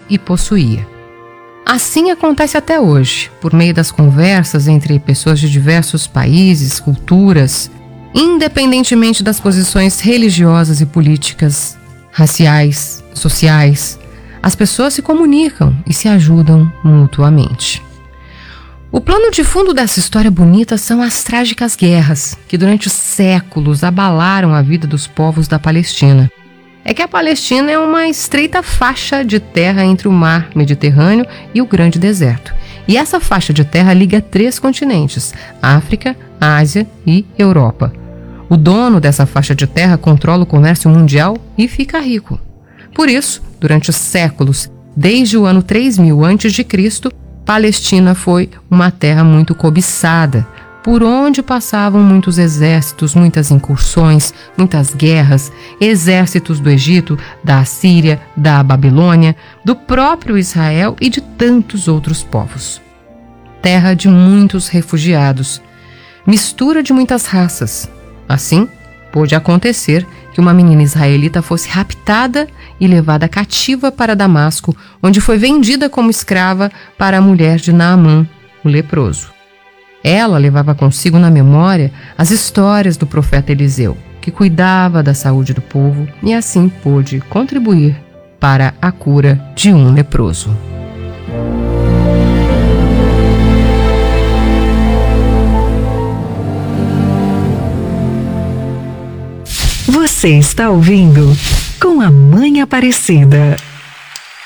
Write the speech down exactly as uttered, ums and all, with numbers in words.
e possuía. Assim acontece até hoje, por meio das conversas entre pessoas de diversos países, culturas, independentemente das posições religiosas e políticas, raciais, sociais, as pessoas se comunicam e se ajudam mutuamente. O plano de fundo dessa história bonita são as trágicas guerras que durante os séculos abalaram a vida dos povos da Palestina. É que a Palestina é uma estreita faixa de terra entre o mar Mediterrâneo e o grande deserto. E essa faixa de terra liga três continentes: África, Ásia e Europa. O dono dessa faixa de terra controla o comércio mundial e fica rico. Por isso, durante os séculos, desde o ano três mil antes de Cristo, Palestina foi uma terra muito cobiçada, por onde passavam muitos exércitos, muitas incursões, muitas guerras, exércitos do Egito, da Assíria, da Babilônia, do próprio Israel e de tantos outros povos. Terra de muitos refugiados, mistura de muitas raças. Assim, pôde acontecer que uma menina israelita fosse raptada e levada cativa para Damasco, onde foi vendida como escrava para a mulher de Naamã, o leproso. Ela levava consigo na memória as histórias do profeta Eliseu, que cuidava da saúde do povo e assim pôde contribuir para a cura de um leproso. Você está ouvindo Com a Mãe Aparecida.